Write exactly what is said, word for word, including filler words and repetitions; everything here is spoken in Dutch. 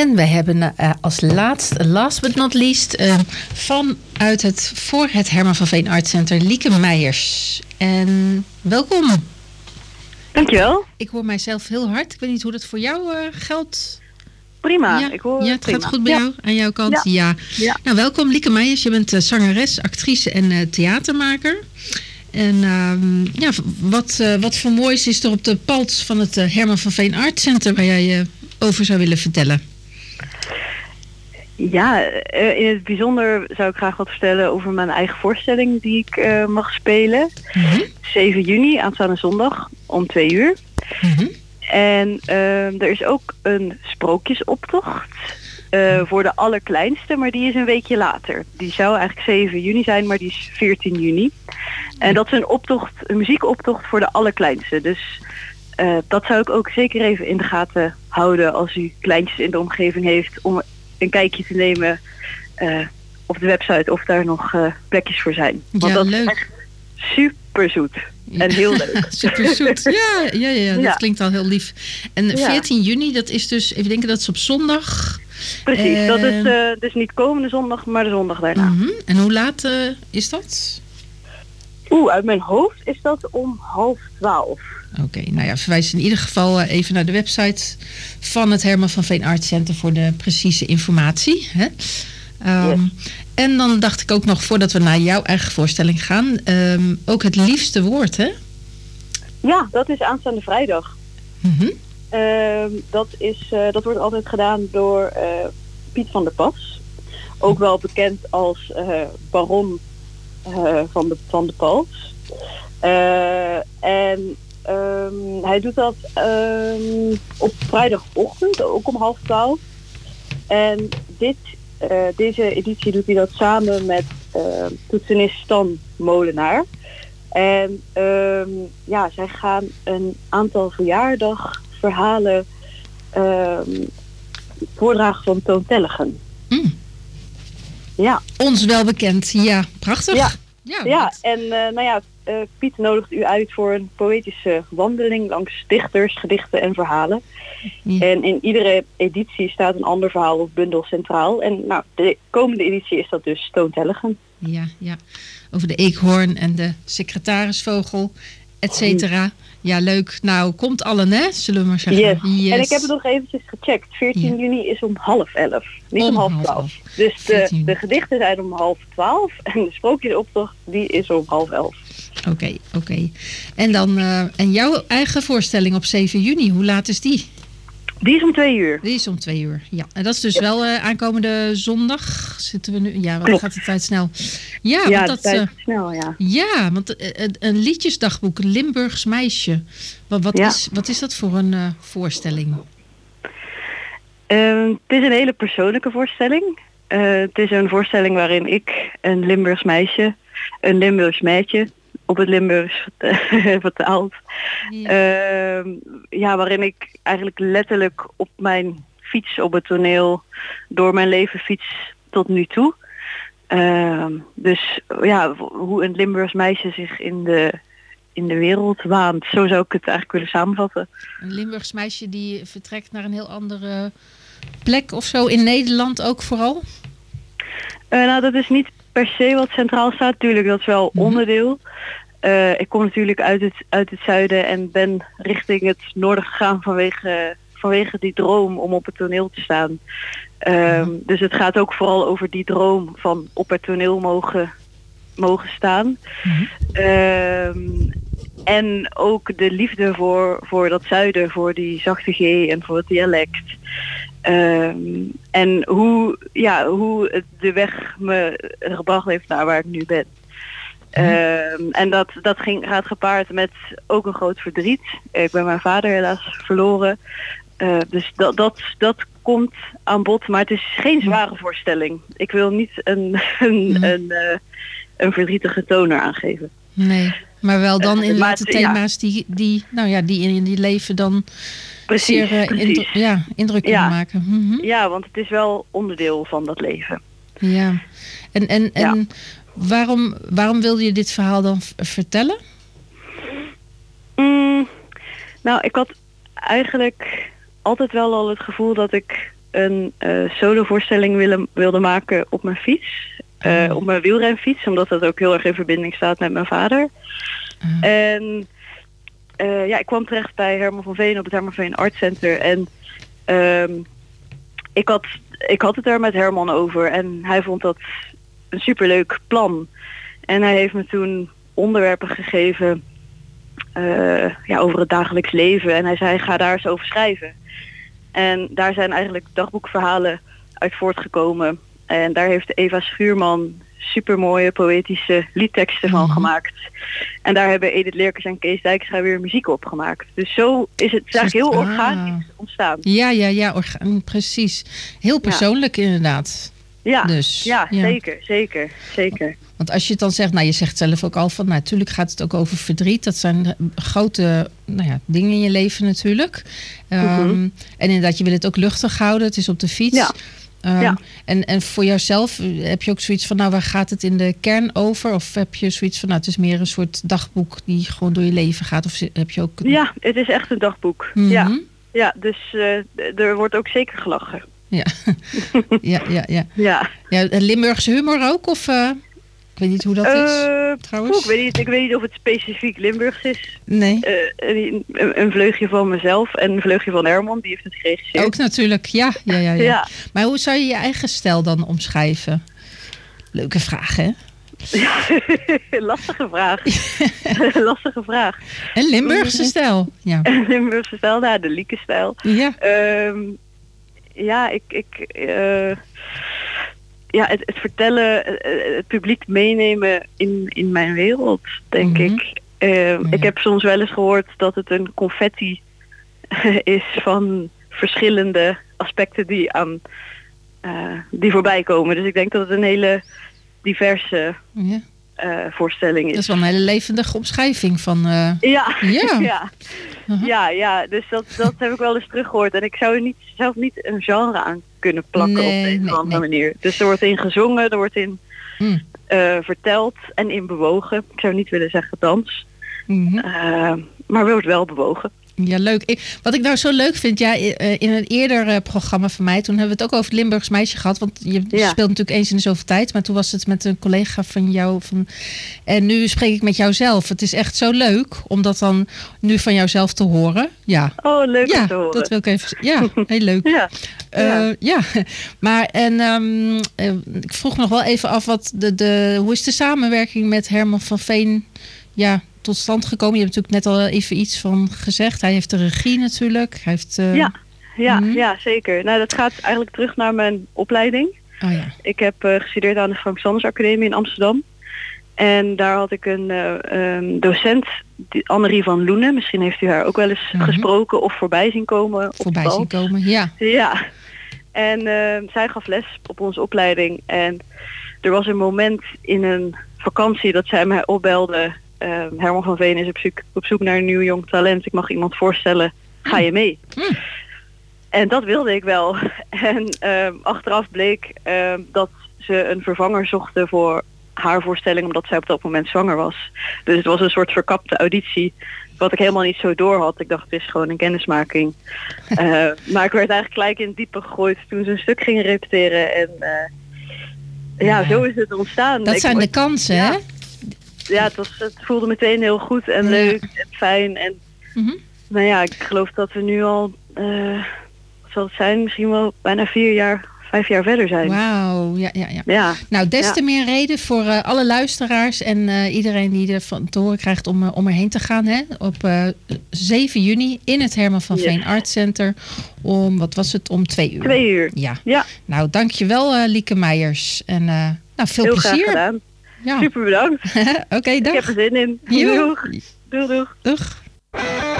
En wij hebben uh, als laatst, last but not least, uh, vanuit het voor het Herman van Veen Art Center, Lieke Meijers. En welkom. Dankjewel. Ik hoor mijzelf heel hard. Ik weet niet hoe dat voor jou uh, geldt. Prima. Ja, ik hoor ja het prima. gaat goed bij ja. jou, aan jouw kant? Ja. ja. ja. Nou, welkom Lieke Meijers. Je bent uh, zangeres, actrice en uh, theatermaker. En uh, ja, wat, uh, wat voor moois is er op de palt van het uh, Herman van Veen Art Center waar jij uh, over zou willen vertellen? Ja, uh, in het bijzonder zou ik graag wat vertellen over mijn eigen voorstelling die ik uh, mag spelen. Mm-hmm. zeven juni, aanstaande zondag, om twee uur. Mm-hmm. En uh, er is ook een sprookjesoptocht uh, voor de allerkleinste, maar die is een weekje later. Die zou eigenlijk zeven juni zijn, maar die is veertien juni. En dat is een optocht, een muziekoptocht voor de allerkleinste. Dus uh, dat zou ik ook zeker even in de gaten houden als u kleintjes in de omgeving heeft, om een kijkje te nemen uh, op de website of daar nog uh, plekjes voor zijn. Want ja, dat leuk. is echt super zoet en heel leuk. Super zoet. Ja, ja, ja, dat ja. klinkt al heel lief. En veertien juni, dat is dus, even denken, dat is op zondag. Precies, uh, dat is uh, dus niet komende zondag, maar de zondag daarna. Uh-huh. En hoe laat uh, is dat? Oeh, uit mijn hoofd is dat om half twaalf. Oké, okay, nou ja, verwijs in ieder geval uh, even naar de website van het Herman van Veen Art Center voor de precieze informatie. Hè? Um, yes. En dan dacht ik ook nog, voordat we naar jouw eigen voorstelling gaan, um, ook het liefste woord, hè? Ja, dat is aanstaande vrijdag. Mm-hmm. Uh, dat, is, uh, dat wordt altijd gedaan door uh, Piet van der Pas. Ook wel bekend als uh, baron uh, van de, van de Pals. Uh, en um, hij doet dat um, op vrijdagochtend, ook om half twaalf. En dit, uh, deze editie doet hij dat samen met uh, toetsenist Stan Molenaar. En um, ja, zij gaan een aantal verjaardagverhalen um, voordragen van Toon Tellegen. Mm. Ja. Ons wel bekend, ja. Prachtig. Ja, ja, ja. en uh, nou ja, uh, Piet nodigt u uit voor een poëtische wandeling langs dichters, gedichten en verhalen. Ja. En in iedere editie staat een ander verhaal of bundel centraal. En nou, de komende editie is dat dus Toon Tellegen. Ja, ja. Over de eekhoorn en de secretarisvogel, et cetera. Ja, leuk. Nou, komt allen, hè? Zullen we maar zeggen. Yes. Yes. En ik heb het nog eventjes gecheckt. veertien juni is om half elf. Niet om, om half twaalf. Dus de, de gedichten zijn om half twaalf. En de sprookjesoptocht, die is om half elf. Oké, okay, oké. Okay. En dan, uh, en jouw eigen voorstelling op zeven juni, hoe laat is die? Die is om twee uur. Die is om twee uur, ja. En dat is dus ja. wel uh, aankomende zondag. Zitten we nu? Ja, wat Klopt. gaat de tijd snel? Ja, ja want de dat, tijd uh, snel, ja. Ja, want uh, een liedjesdagboek, een Limburgs meisje. Wat, wat, ja. is, wat is dat voor een uh, voorstelling? Uh, het is een hele persoonlijke voorstelling. Uh, het is een voorstelling waarin ik, een Limburgs meisje, een Limburgs meisje, op het Limburgs vertaald. Ja. Uh, ja, waarin ik eigenlijk letterlijk op mijn fiets op het toneel door mijn leven fiets tot nu toe. Uh, dus ja, hoe een Limburgs meisje zich in de, in de wereld waant. Zo zou ik het eigenlijk willen samenvatten. Een Limburgs meisje die vertrekt naar een heel andere plek of zo in Nederland ook vooral? Uh, nou, dat is niet per se wat centraal staat. Tuurlijk, dat is wel mm-hmm. onderdeel. Uh, ik kom natuurlijk uit het, uit het zuiden en ben richting het noorden gegaan vanwege, vanwege die droom om op het toneel te staan. Um, mm-hmm. Dus het gaat ook vooral over die droom van op het toneel mogen, mogen staan. Mm-hmm. Um, en ook de liefde voor, voor dat zuiden, voor die zachte G en voor het dialect. Um, en hoe, ja, hoe de weg me gebracht heeft naar waar ik nu ben. Um, en dat, dat ging, gaat gepaard met ook een groot verdriet. Ik ben mijn vader helaas verloren. Uh, dus dat, dat, dat komt aan bod. Maar het is geen zware voorstelling. Ik wil niet een, een, mm. een, uh, een verdrietige toon eraan geven. Nee, maar wel dan uh, inderdaad de thema's ja. die, die, nou ja, die in die leven dan precies, zeer uh, precies. Indru- ja, indruk kunnen ja. maken. Mm-hmm. Ja, want het is wel onderdeel van dat leven. Ja, en, en, en ja. Waarom, waarom wilde je dit verhaal dan v- vertellen? Mm, nou, ik had eigenlijk altijd wel al het gevoel dat ik een uh, solovoorstelling willen, wilde maken op mijn fiets. Uh, oh. Op mijn wielrenfiets, omdat dat ook heel erg in verbinding staat met mijn vader. Uh. En uh, ja, ik kwam terecht bij Herman van Veen op het Herman van Veen Art Center. En um, ik, had, ik had het er met Herman over en hij vond dat een superleuk plan. En hij heeft me toen onderwerpen gegeven uh, ja, over het dagelijks leven. En hij zei, ga daar eens over schrijven. En daar zijn eigenlijk dagboekverhalen uit voortgekomen. En daar heeft Eva Schuurman supermooie poëtische liedteksten van mm-hmm. gemaakt. En daar hebben Edith Leerkens en Kees Dijkstra weer muziek op gemaakt. Dus zo is het eigenlijk heel organisch ah. ontstaan. Ja, ja, ja, orga- precies. Heel persoonlijk ja. inderdaad. Ja, dus, ja, ja, zeker, zeker, zeker. Want als je het dan zegt, nou je zegt zelf ook al van, nou, natuurlijk gaat het ook over verdriet. Dat zijn grote nou ja, dingen in je leven natuurlijk. Um, mm-hmm. En inderdaad, je wil het ook luchtig houden. Het is op de fiets. Ja. Um, ja. en, en voor jouzelf heb je ook zoiets van, nou waar gaat het in de kern over? Of heb je zoiets van, nou het is meer een soort dagboek die gewoon door je leven gaat? Of heb je ook... Ja, het is echt een dagboek. Mm-hmm. Ja. Ja, dus uh, er wordt ook zeker gelachen. Ja, ja, ja, ja. ja. ja Limburgse humor ook? Of uh, ik weet niet hoe dat uh, is, trouwens. Poeh, ik, weet niet, ik weet niet of het specifiek Limburgs is. Nee. Uh, een, een vleugje van mezelf en een vleugje van Herman, die heeft het geregisseerd. Ook natuurlijk, ja. ja, ja, ja. ja. Maar hoe zou je je eigen stijl dan omschrijven? Leuke vraag, hè? Ja, lastige vraag. lastige vraag. En Limburgse stijl. Ja. Limburgse stijl, nou, de Lieke-stijl. Ja. Um, ja, ik... ik uh, ja, het, het vertellen, het publiek meenemen in, in mijn wereld, denk mm-hmm. ik. Uh, ja. Ik heb soms wel eens gehoord dat het een confetti is van verschillende aspecten die aan uh, die voorbij komen. Dus ik denk dat het een hele diverse ja. uh, voorstelling is. Dat is wel een hele levendige omschrijving van... Uh... Ja, ja. ja. Uh-huh. ja, ja. Dus dat, dat heb ik wel eens teruggehoord. En ik zou er niet, zelf niet een genre aan kunnen plakken nee, op een of andere nee. manier. Dus er wordt in gezongen, er wordt in mm. uh, verteld en in bewogen. Ik zou niet willen zeggen dans. Mm-hmm. Uh, maar er wordt wel bewogen. Ja, leuk. Ik, wat ik nou zo leuk vind, ja, in een eerder uh, programma van mij, toen hebben we het ook over het Limburgs meisje gehad. Want je ja. speelt natuurlijk eens in de zoveel tijd. Maar toen was het met een collega van jou. Van, en nu spreek ik met jou zelf. Het is echt zo leuk om dat dan nu van jouzelf te horen. Ja. Oh, leuk ja, om te horen. Dat wil ik even. Ja, heel leuk. ja. Uh, ja. ja. Maar en um, uh, ik vroeg nog wel even af wat de, de hoe is de samenwerking met Herman van Veen? Ja. Tot stand gekomen. Je hebt natuurlijk net al even iets van gezegd. Hij heeft de regie natuurlijk. Hij heeft, uh... ja, ja, mm-hmm. ja, zeker. Nou, dat gaat eigenlijk terug naar mijn opleiding. Oh, ja. Ik heb uh, gestudeerd aan de Frank Sanders Academie in Amsterdam. En daar had ik een uh, um, docent, die, Annerie van Loenen. Misschien heeft u haar ook wel eens mm-hmm. gesproken of voorbij zien komen. Voorbij zien komen, ja. Ja. En uh, zij gaf les op onze opleiding. En er was een moment in een vakantie dat zij mij opbelde. Uh, Herman van Veen is op zoek, op zoek naar een nieuw jong talent. Ik mag iemand voorstellen. Ga je mee? Mm. En dat wilde ik wel. En uh, achteraf bleek uh, dat ze een vervanger zochten voor haar voorstelling, omdat zij op dat moment zwanger was. Dus het was een soort verkapte auditie, wat ik helemaal niet zo door had. Ik dacht, het is gewoon een kennismaking. uh, maar ik werd eigenlijk gelijk in het diepe gegooid toen ze een stuk gingen repeteren. En uh, ja, ja, zo is het ontstaan. Dat ik, zijn de kansen, ja. hè? Ja, het, was, het voelde meteen heel goed en leuk en fijn. En mm-hmm. nou ja, ik geloof dat we nu al, uh, wat zal het zijn, misschien wel bijna vier jaar, vijf jaar verder zijn. Wauw, ja, ja, ja, ja. Nou, des ja. te meer reden voor uh, alle luisteraars en uh, iedereen die er van te horen krijgt om, uh, om erheen te gaan. Hè? Op uh, zeven juni in het Herman van Veen yes. Art Center om, wat was het, om twee uur? Twee uur. Ja. ja. Nou, dankjewel uh, Lieke Meijers. En uh, nou, veel heel plezier. Heel graag gedaan. Ja. Super bedankt. Oké, okay, dag. Ik heb er zin in. Doeg. Doeg, doeg. Doeg.